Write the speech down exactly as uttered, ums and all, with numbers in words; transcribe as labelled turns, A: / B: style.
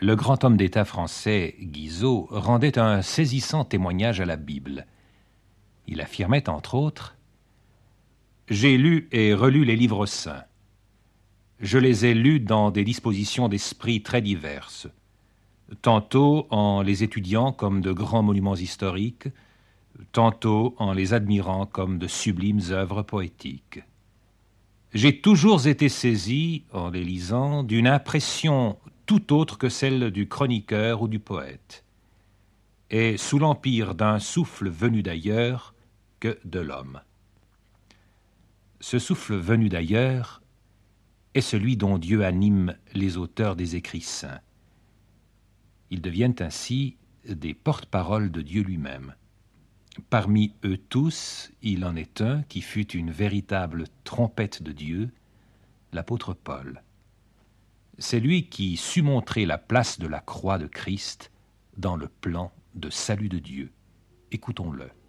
A: le grand homme d'État français, Guizot, rendait un saisissant témoignage à la Bible. Il affirmait, entre autres, « J'ai lu et relu les livres saints. Je les ai lus dans des dispositions d'esprit très diverses, tantôt en les étudiant comme de grands monuments historiques, tantôt en les admirant comme de sublimes œuvres poétiques. J'ai toujours été saisi, en les lisant, d'une impression tout autre que celle du chroniqueur ou du poète, et sous l'empire d'un souffle venu d'ailleurs que de l'homme. Ce souffle venu d'ailleurs est celui dont Dieu anime les auteurs des écrits saints. Ils deviennent ainsi des porte-paroles de Dieu lui-même. Parmi eux tous, il en est un qui fut une véritable trompette de Dieu, l'apôtre Paul. C'est lui qui sut montrer la place de la croix de Christ dans le plan de salut de Dieu. Écoutons-le.